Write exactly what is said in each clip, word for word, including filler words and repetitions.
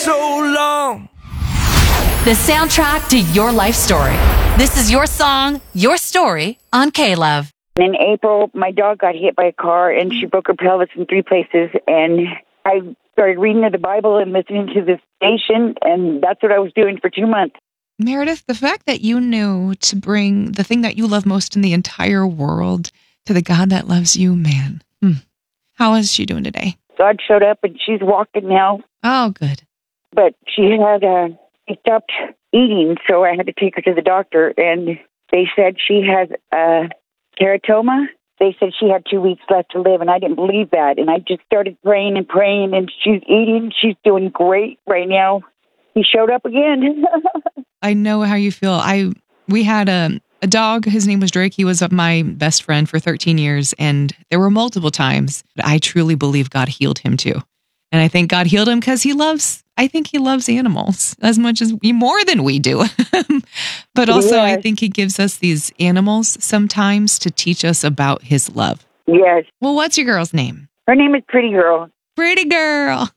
so long. The soundtrack to your life story. This is your song, your story on K-Love. In April, my dog got hit by a car and she broke her pelvis in three places. And I started reading the Bible and listening to this station, and that's what I was doing for two months. Meredith, the fact that you knew to bring the thing that you love most in the entire world to the God that loves you, man. Hmm. How is she doing today? God showed up and she's walking now. Oh, good. But she had uh, she stopped eating, so I had to take her to the doctor, and they said she has a keratoma. They said she had two weeks left to live, and I didn't believe that. And I just started praying and praying, and she's eating. She's doing great right now. He showed up again. I know how you feel. I we had a, a dog. His name was Drake. He was my best friend for thirteen years, and there were multiple times that I truly believe God healed him too. And I think God healed him because he loves, I think he loves animals as much as we, more than we do. But also, yes. I think he gives us these animals sometimes to teach us about his love. Yes. Well, what's your girl's name? Her name is Pretty Girl. Pretty Girl.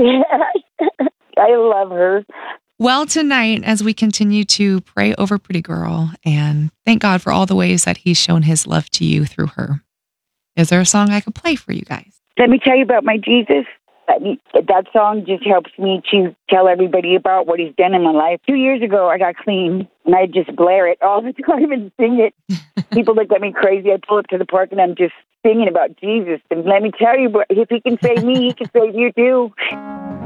I love her. Well, tonight, as we continue to pray over Pretty Girl and thank God for all the ways that he's shown his love to you through her, is there a song I could play for you guys? Let me tell you about my Jesus. That song just helps me to tell everybody about what he's done in my life. Two years ago, I got clean, and I just blare it all the time and sing it. People look at me crazy. I pull up to the park, and I'm just singing about Jesus. And let me tell you, if he can save me, he can save you too.